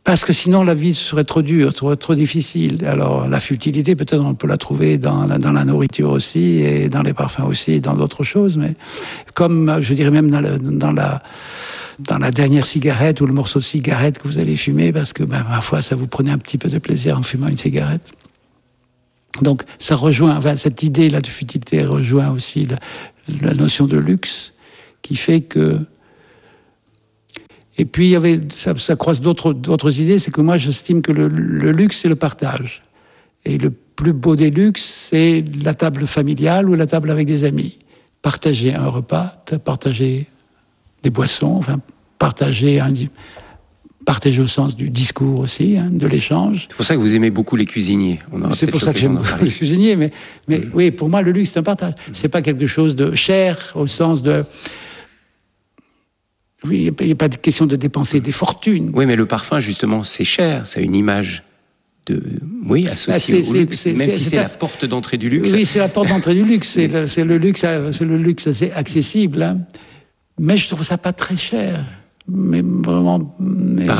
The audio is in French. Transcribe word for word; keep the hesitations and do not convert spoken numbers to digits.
Parce que sinon, la vie serait trop dure, trop, trop difficile. Alors, la futilité, peut-être on peut la trouver dans, dans la nourriture aussi, et dans les parfums aussi, et dans d'autres choses. Mais comme, je dirais même dans la, dans la, dans la dernière cigarette ou le morceau de cigarette que vous allez fumer, parce que, ben, ma foi, ça vous prenait un petit peu de plaisir en fumant une cigarette. Donc, ça rejoint, enfin, cette idée-là de futilité rejoint aussi la, la notion de luxe, qui fait que... Et puis, il y avait, ça, ça croise d'autres, d'autres idées, c'est que moi, j'estime que le, le luxe, c'est le partage. Et le plus beau des luxes, c'est la table familiale ou la table avec des amis. Partager un repas, partager des boissons, enfin, partager, un, partager au sens du discours aussi, hein, de l'échange. C'est pour ça que vous aimez beaucoup les cuisiniers. On aura c'est pour ça que j'aime beaucoup les cuisiniers, mais, mais mmh. oui, pour moi, le luxe, c'est un partage. Mmh. C'est pas quelque chose de cher, au sens de... Oui, il n'y a pas de question de dépenser des fortunes. Oui, mais le parfum, justement, c'est cher. Ça a une image de, oui, associée ah, au luxe. C'est, même c'est, si c'est, c'est la porte d'entrée du luxe. Oui, c'est la porte d'entrée du luxe. C'est, le, c'est le luxe, c'est le luxe assez accessible. Hein. Mais je trouve ça pas très cher. Mais vraiment. Mais...